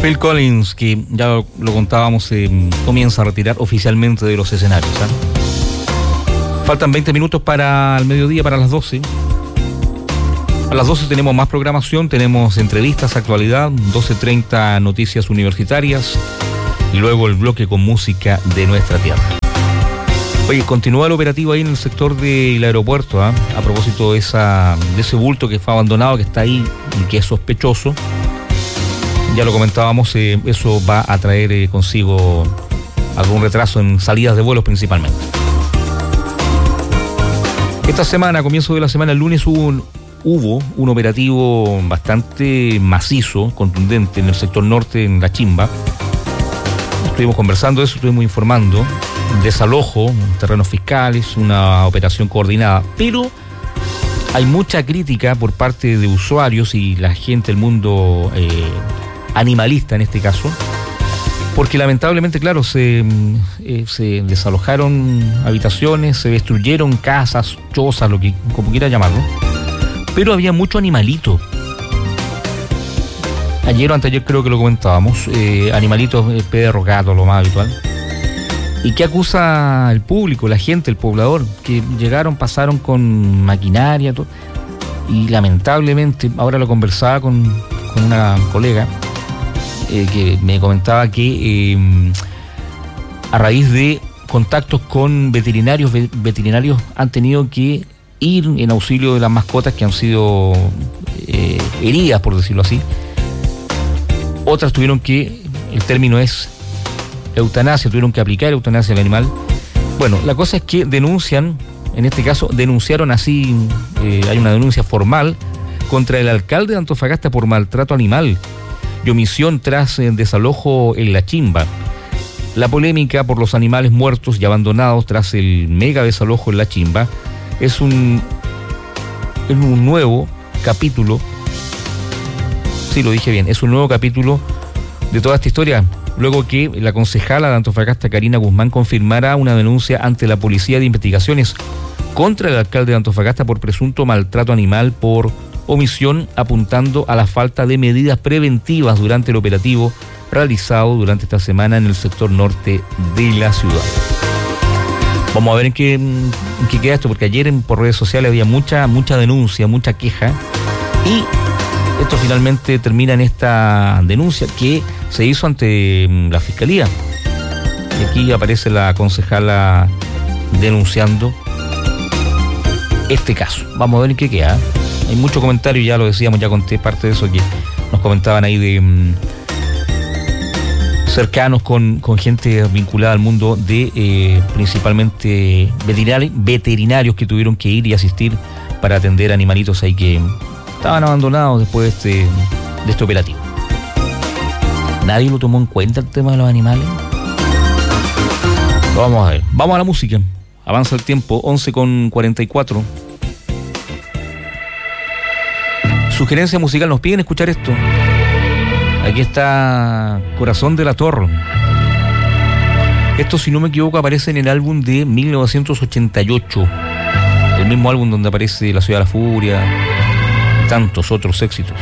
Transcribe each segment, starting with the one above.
Phil Collins, que ya lo contábamos, comienza a retirar oficialmente de los escenarios. Faltan 20 minutos para el mediodía, para las 12. A las 12 tenemos más programación, tenemos entrevistas, actualidad, 12:30 noticias universitarias y luego el bloque con música de nuestra tierra. Oye, continúa el operativo ahí en el sector del aeropuerto, a propósito de ese bulto que fue abandonado, que está ahí y que es sospechoso. Ya lo comentábamos, eso va a traer consigo algún retraso en salidas de vuelos principalmente. Esta semana, a comienzo de la semana, el lunes hubo un operativo bastante macizo, contundente en el sector norte, en La Chimba. Estuvimos conversando de eso, estuvimos informando. Desalojo, terrenos fiscales, una operación coordinada, pero hay mucha crítica por parte de usuarios y la gente del mundo animalista en este caso, porque lamentablemente, claro, se desalojaron habitaciones, se destruyeron casas, chozas, lo que como quiera llamarlo, pero había mucho animalito. Ayer o anteayer creo que lo comentábamos, animalitos, perros, gatos, lo más habitual. ¿Y qué acusa el público, la gente, el poblador? Que llegaron, pasaron con maquinaria, todo, y lamentablemente, ahora lo conversaba con una colega, que me comentaba que a raíz de contactos con veterinarios han tenido que ir en auxilio de las mascotas que han sido heridas, por decirlo así. Otras tuvieron que, el término es eutanasia, tuvieron que aplicar eutanasia al animal. Bueno, la cosa es que denuncian, en este caso denunciaron así, hay una denuncia formal contra el alcalde de Antofagasta por maltrato animal y omisión tras desalojo en La Chimba. La polémica por los animales muertos y abandonados tras el mega desalojo en La Chimba es un nuevo capítulo, sí lo dije bien, es un nuevo capítulo de toda esta historia, luego que la concejala de Antofagasta, Karina Guzmán, confirmara una denuncia ante la Policía de Investigaciones contra el alcalde de Antofagasta por presunto maltrato animal por omisión, apuntando a la falta de medidas preventivas durante el operativo realizado durante esta semana en el sector norte de la ciudad. Vamos a ver en qué queda esto, porque ayer por redes sociales había mucha denuncia, mucha queja, y esto finalmente termina en esta denuncia que se hizo ante la Fiscalía. Y aquí aparece la concejala denunciando este caso. Vamos a ver en qué queda. Hay mucho comentario, ya lo decíamos, ya conté parte de eso que nos comentaban ahí de cercanos con gente vinculada al mundo de principalmente veterinarios que tuvieron que ir y asistir para atender animalitos ahí que estaban abandonados después de este operativo. ¿Nadie lo tomó en cuenta el tema de los animales? Lo vamos a ver. Vamos a la música. Avanza el tiempo, 11:44. Sugerencia musical, nos piden escuchar esto. Aquí está Corazón de la Torre. Esto, si no me equivoco, aparece en el álbum de 1988. El mismo álbum donde aparece La Ciudad de la Furia y tantos otros éxitos.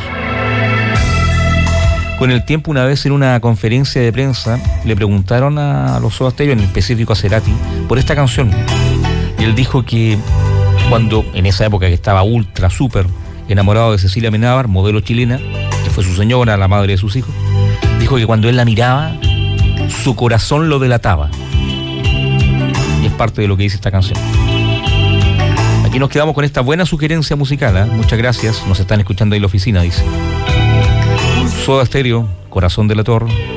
Con el tiempo, una vez en una conferencia de prensa, le preguntaron a los Soda Stereo, en específico a Cerati, por esta canción. Y él dijo que cuando, en esa época que estaba ultra, súper enamorado de Cecilia Menábar, modelo chilena, que fue su señora, la madre de sus hijos, dijo que cuando él la miraba, su corazón lo delataba. Y es parte de lo que dice esta canción. Aquí nos quedamos con esta buena sugerencia musical, Muchas gracias, nos están escuchando ahí en la oficina, dice. Soda Stereo, Corazón de la Torre.